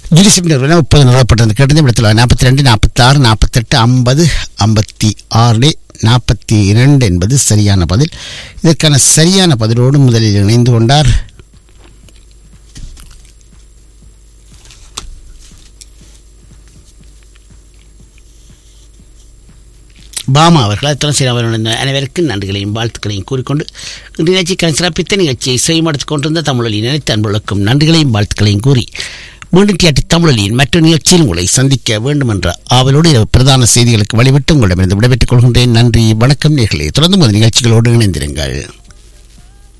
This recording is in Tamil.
ஜுடிஷியல் நிறுவனம் 30 நிறுவப்பட்டது. கேட்டது இடத்துல 42, 46, 48, 50, 56, 42 என்பது சரியான பதில். இதற்கான சரியான பதிலோடு முதலில் இணைந்து கொண்டார் பாமா அவர்கள். அத்தனை அவர்கள் அனைவருக்கும் நன்றிகளையும் வாழ்த்துக்களையும் கூறிக்கொண்டு இன்று நிகழ்ச்சிக்கான சிறப்பித்த நிகழ்ச்சியை செய்யப்படுத்திக் கொண்டிருந்த தமிழொலி நினைத்த அன்புகளுக்கும் நன்றிகளையும் வாழ்த்துக்களையும் கூறி மீண்டும் கேட்டு தமிழொலியின் மற்ற நிகழ்ச்சியில் உங்களை சந்திக்க வேண்டும் என்ற ஆவலோடு பிரதான செய்திகளுக்கு வழிவிட்டு உங்களிடமிருந்து விடைபெற்றுக் கொள்கின்றேன். நன்றி, வணக்கம் நேயர்களே. தொடர்ந்து நிகழ்ச்சிகளோடு இணைந்திருங்கள்.